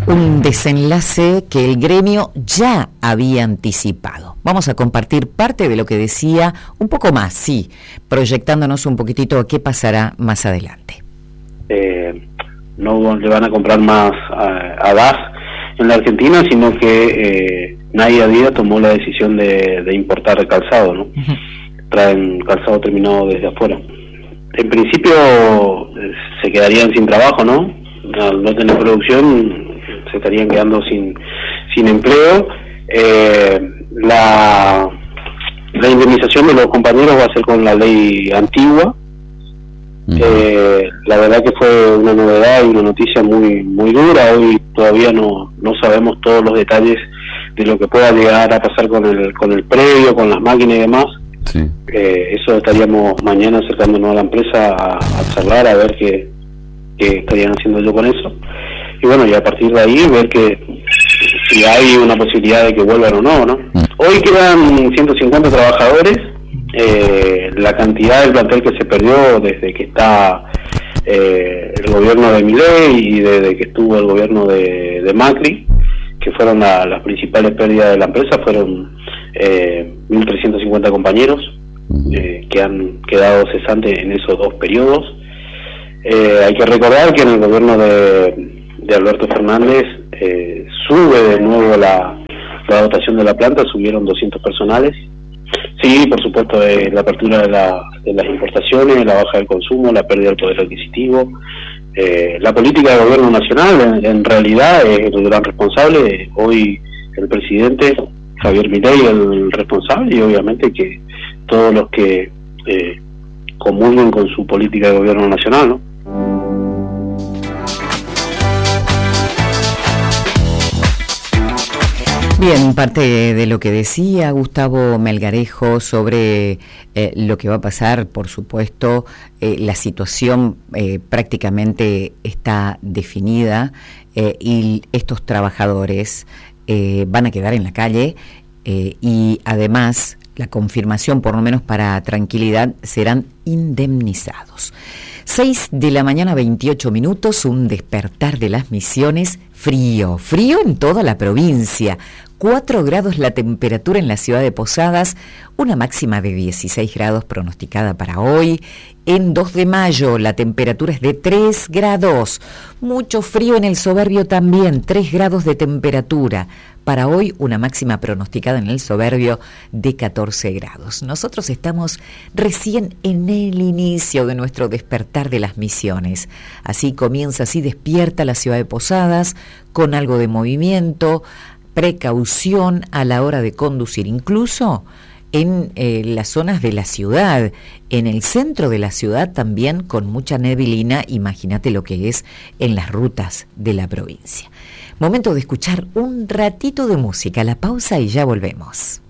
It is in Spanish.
un desenlace que el gremio ya había anticipado. Vamos a compartir parte de lo que decía, un poco más, sí, proyectándonos un poquitito a qué pasará más adelante. No le van a comprar más a DAS en la Argentina, sino que Nadia Díaz tomó la decisión de importar calzado, ¿no? Uh-huh. Traen calzado terminado desde afuera. En principio se quedarían sin trabajo, ¿no? Al no tener producción se estarían quedando sin empleo. La indemnización de los compañeros va a ser con la ley antigua. La verdad que fue una novedad y una noticia muy muy dura. Hoy todavía no sabemos todos los detalles de lo que pueda llegar a pasar con el predio, con las máquinas y demás. Sí. Eso estaríamos mañana acercándonos a la empresa a charlar, a ver qué estarían haciendo yo con eso. Y bueno, y a partir de ahí ver que si hay una posibilidad de que vuelvan o no, ¿no? Hoy quedan 150 trabajadores. La cantidad del plantel que se perdió desde que está el gobierno de Milei y desde que estuvo el gobierno de Macri, que fueron las principales pérdidas de la empresa, fueron 1.350 compañeros que han quedado cesantes en esos dos periodos. Hay que recordar que en el gobierno de Alberto Fernández sube de nuevo la dotación de la planta, subieron 200 personales. Sí, por supuesto, la apertura de las importaciones, la baja del consumo, la pérdida del poder adquisitivo. La política del gobierno nacional en realidad es el gran responsable. Hoy el presidente Javier Milei es el responsable, y obviamente que todos los que comulguen con su política de gobierno nacional, ¿no? Bien, parte de lo que decía Gustavo Melgarejo sobre lo que va a pasar, por supuesto, la situación prácticamente está definida y estos trabajadores van a quedar en la calle y además la confirmación, por lo menos para tranquilidad, serán indemnizados. 6:28 a.m, un despertar de las Misiones, frío en toda la provincia. 4 grados la temperatura en la ciudad de Posadas, una máxima de 16 grados pronosticada para hoy. En 2 de mayo la temperatura es de 3 grados. Mucho frío en el Soberbio también, 3 grados de temperatura. Para hoy una máxima pronosticada en el Soberbio de 14 grados. Nosotros estamos recién en el inicio de nuestro despertar de las Misiones. Así comienza, así despierta la ciudad de Posadas, con algo de movimiento, precaución a la hora de conducir, incluso en las zonas de la ciudad, en el centro de la ciudad también con mucha neblina. Imagínate lo que es en las rutas de la provincia. Momento de escuchar un ratito de música, la pausa y ya volvemos.